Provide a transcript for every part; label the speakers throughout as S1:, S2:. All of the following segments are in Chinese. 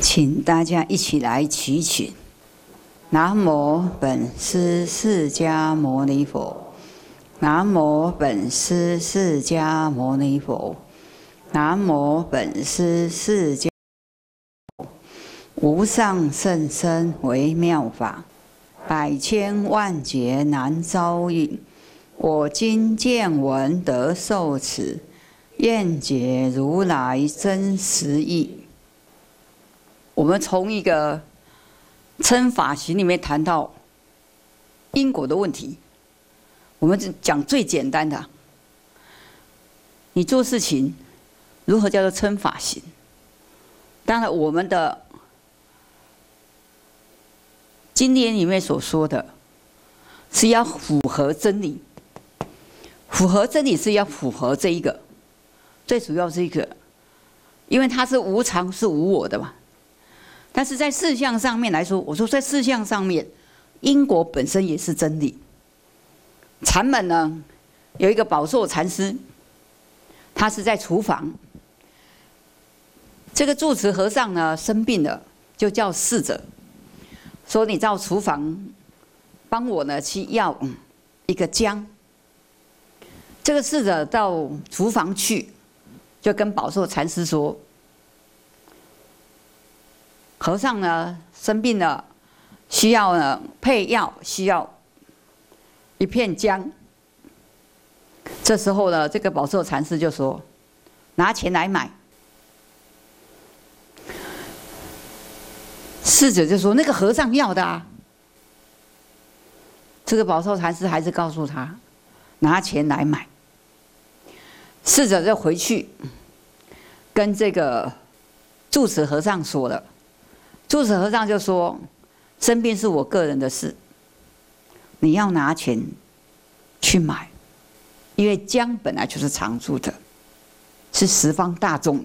S1: 请大家一起来祈请。南无本师释迦牟尼佛，南无本师释迦牟尼佛，南无本师释迦牟尼佛。无上甚深微妙法，百千万劫难遭遇。我今见闻得受持，愿解如来真实义。我们从一个称法行里面谈到因果的问题，我们只讲最简单的，你做事情如何叫做称法行？当然，我们的经典里面所说的是要符合真理，符合真理是要符合这一个，最主要是一个，因为它是无常是无我的嘛。但是在事项上面来说，我说在事项上面，因果本身也是真理。禅门呢，有一个宝寿禅师，他是在厨房。这个住持和尚呢生病了，就叫侍者说：“你到厨房帮我呢去要一个姜。”这个侍者到厨房去，就跟宝寿禅师说：“和尚呢生病了，需要呢配药，需要一片姜。”这时候呢，这个宝寿禅师就说：“拿钱来买。”侍者就说：“那个和尚要的啊。”这个宝寿禅师还是告诉他：“拿钱来买。”侍者就回去跟这个住持和尚说了。住持和尚就说：“生病是我个人的事，你要拿钱去买，因为姜本来就是常住的，是十方大众的。”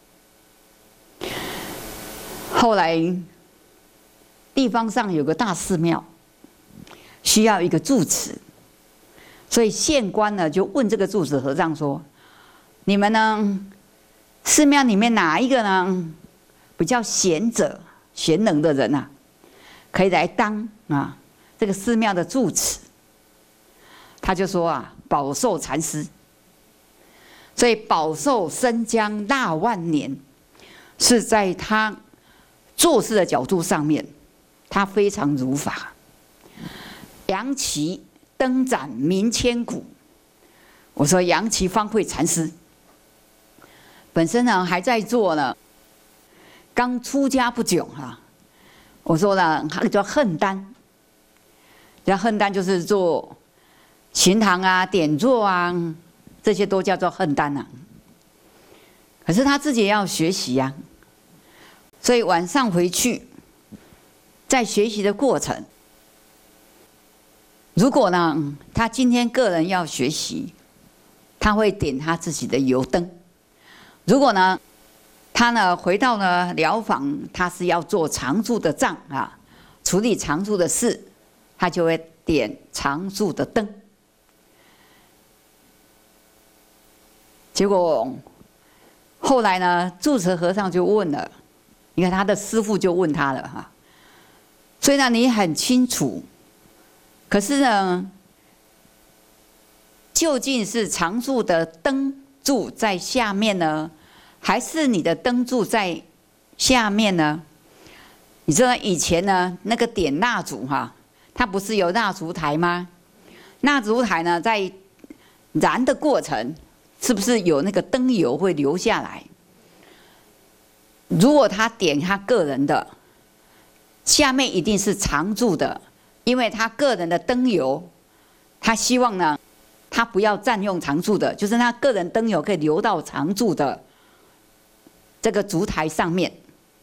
S1: 后来地方上有个大寺庙，需要一个住持，所以县官呢就问这个住持和尚说：“你们呢，寺庙里面哪一个呢比较贤者？贤能的人啊，可以来当这个寺庙的住持。”他就说宝寿禅师。所以宝寿生姜大万年，是在他做事的角度上面，他非常如法。杨岐灯盏明千古。我说杨岐方慧禅师本身呢还在做呢。刚出家不久我说呢，他叫恨丹，叫恨丹就是做巡堂点座这些都叫做恨丹可是他自己也要学习所以晚上回去，在学习的过程，如果呢他今天个人要学习，他会点他自己的油灯。如果呢他呢回到呢疗房，他是要做常住的账处理常住的事，他就会点常住的灯。结果后来呢，住持和尚就问了，你看他的师父就问他了虽然你很清楚，可是呢，究竟是常住的灯柱在下面呢，还是你的灯柱在下面呢？你知道以前呢，那个点蜡烛它不是有蜡烛台吗？蜡烛台呢，在燃的过程，是不是有那个灯油会流下来？如果他点他个人的，下面一定是常住的，因为他个人的灯油，他希望呢，他不要占用常住的，就是他个人灯油可以流到常住的这个烛台上面。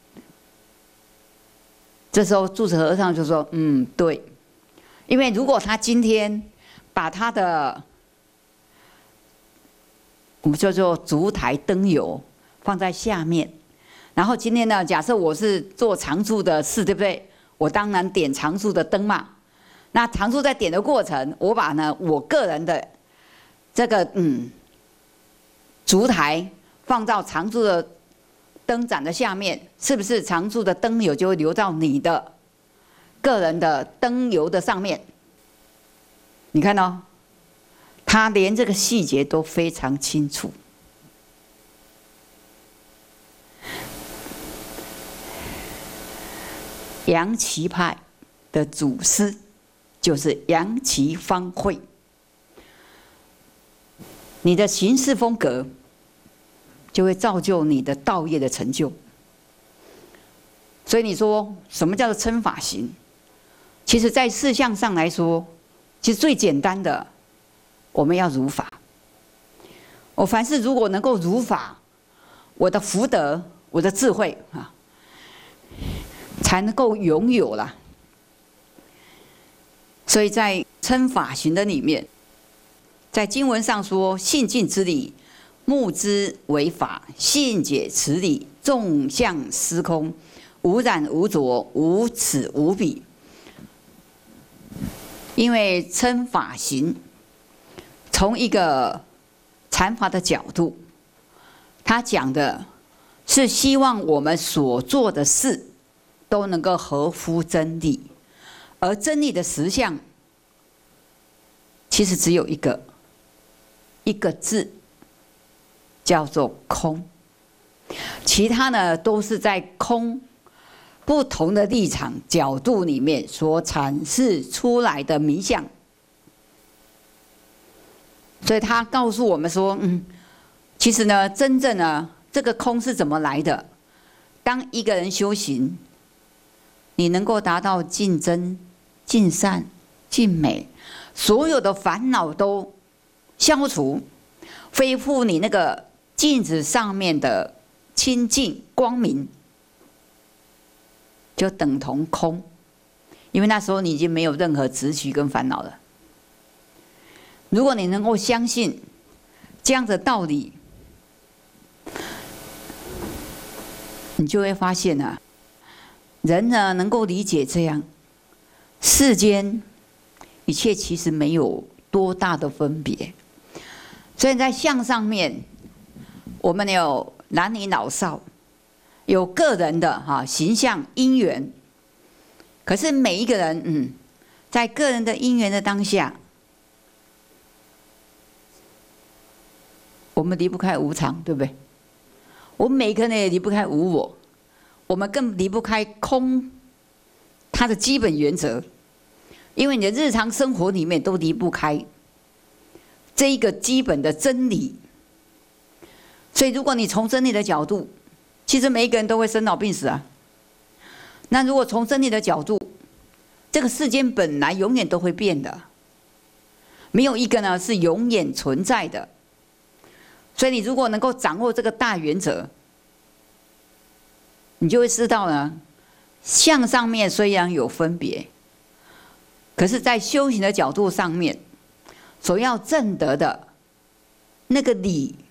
S1: 这时候住持和尚就说：“对，因为如果他今天把他的我们叫做烛台灯油放在下面，然后今天呢，假设我是做常住的事，对不对？我当然点常住的灯嘛。那常住在点的过程，我把呢我个人的这个烛台放到常住的灯盏的下面，是不是常住的灯油就会流到你的个人的灯油的上面？你看哦，他连这个细节都非常清楚。杨岐派的祖师就是杨岐方会，你的行事风格就会造就你的道业的成就。所以你说什么叫做称法行？其实在事项上来说，其实最简单的，我们要如法。我凡事如果能够如法，我的福德、我的智慧啊，才能够拥有啦。所以在称法行的里面，在经文上说：性尽之理，目之为法；性解此理，众相司空，无染无着，无此无彼。因为称法行，从一个禅法的角度，他讲的是希望我们所做的事都能够合乎真理，而真理的实相其实只有一个字，叫做空。其他呢都是在空不同的立场角度里面所阐释出来的名相。所以他告诉我们说，其实呢，真正呢，这个空是怎么来的？当一个人修行，你能够达到尽真、尽善、尽美，所有的烦恼都消除，恢复你那个镜子上面的清净光明，就等同空。因为那时候你已经没有任何执取跟烦恼了。如果你能够相信这样的道理，你就会发现啊，人呢能够理解这样，世间一切其实没有多大的分别。所以在相上面，我们有男女老少，有个人的形象因缘。可是每一个人，在个人的因缘的当下，我们离不开无常，对不对？我们每个人也离不开无我，我们更离不开空，它的基本原则。因为你的日常生活里面都离不开这一个基本的真理。所以如果你从真理的角度，其实每一个人都会生老病死啊。那如果从真理的角度，这个世间本来永远都会变的，没有一个呢是永远存在的。所以你如果能够掌握这个大原则，你就会知道呢，相上面虽然有分别，可是在修行的角度上面，所要证得的那个理